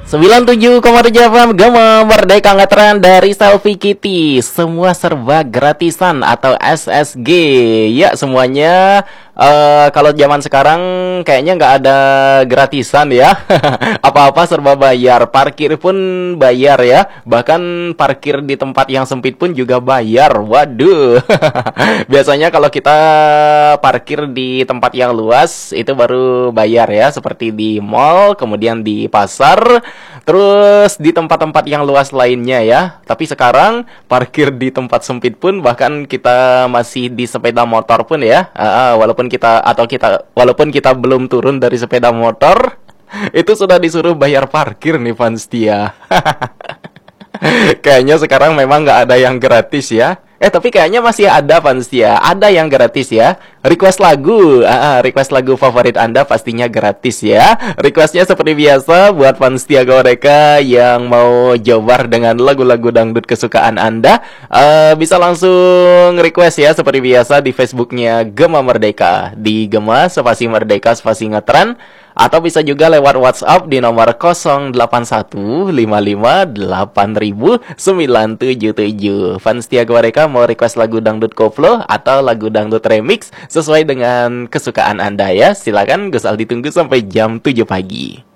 97,7 FM Gema Merdeka Ngetren dari Selfie Kitty. Semua serba gratisan atau SSG. Ya semuanya kalau zaman sekarang kayaknya nggak ada gratisan ya. Apa-apa serba bayar. Parkir pun bayar ya. Bahkan parkir di tempat yang sempit pun juga bayar. Waduh. Biasanya kalau kita parkir di tempat yang luas itu baru bayar ya. Seperti di mall, kemudian di pasar, terus di tempat-tempat yang luas lainnya ya. Tapi sekarang parkir di tempat sempit pun, bahkan kita masih di sepeda motor pun ya. Walaupun kita belum turun dari sepeda motor, itu sudah disuruh bayar parkir nih fans dia. Kayaknya sekarang memang nggak ada yang gratis ya. Tapi kayaknya masih ada fans ya. Ada yang gratis ya. Request lagu favorit Anda pastinya gratis ya. Requestnya seperti biasa buat fans Tiaga mereka yang mau jobar dengan lagu-lagu dangdut kesukaan Anda, bisa langsung request ya seperti biasa di Facebooknya Gema Merdeka, di Gema spasi Merdeka spasi Ngetren. Atau bisa juga lewat WhatsApp di nomor 08155800977. Fans Tiaga mereka mau request lagu dangdut koplo atau lagu dangdut remix sesuai dengan kesukaan Anda ya. Silakan Gus Aldi tunggu sampai jam 7 pagi.